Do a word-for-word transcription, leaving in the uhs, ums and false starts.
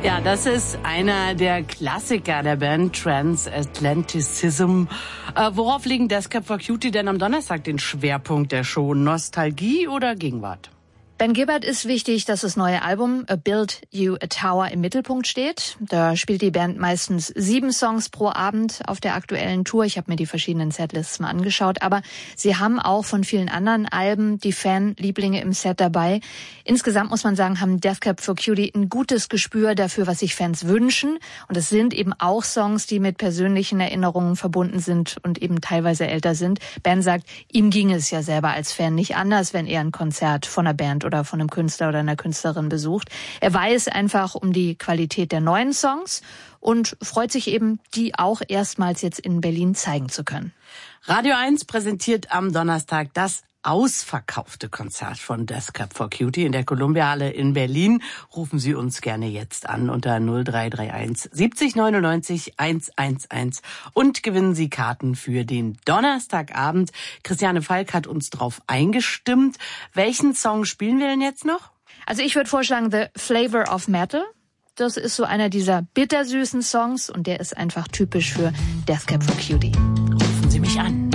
Ja, das ist einer der Klassiker der Band Transatlanticism. Äh, worauf legen Death Cab for Cutie denn am Donnerstag den Schwerpunkt der Show? Nostalgie oder Gegenwart? Ben Gibbard ist wichtig, dass das neue Album A Build You a Tower im Mittelpunkt steht. Da spielt die Band meistens sieben Songs pro Abend auf der aktuellen Tour. Ich habe mir die verschiedenen Setlists mal angeschaut. Aber sie haben auch von vielen anderen Alben die Fanlieblinge im Set dabei. Insgesamt muss man sagen, haben Death Cab for Cutie ein gutes Gespür dafür, was sich Fans wünschen. Und es sind eben auch Songs, die mit persönlichen Erinnerungen verbunden sind und eben teilweise älter sind. Ben sagt, ihm ging es ja selber als Fan nicht anders, wenn er ein Konzert von einer Band oder von einem Künstler oder einer Künstlerin besucht. Er weiß einfach um die Qualität der neuen Songs und freut sich eben, die auch erstmals jetzt in Berlin zeigen zu können. Radio eins präsentiert am Donnerstag das ausverkaufte Konzert von Death Cab for Cutie in der Columbia-Halle in Berlin. Rufen Sie uns gerne jetzt an unter null drei drei eins siebzig neunundneunzig hundertelf und gewinnen Sie Karten für den Donnerstagabend. Christiane Falk hat uns drauf eingestimmt. Welchen Song spielen wir denn jetzt noch? Also ich würde vorschlagen The Flavor of Metal. Das ist so einer dieser bittersüßen Songs und der ist einfach typisch für Death Cab for Cutie. Rufen Sie mich an.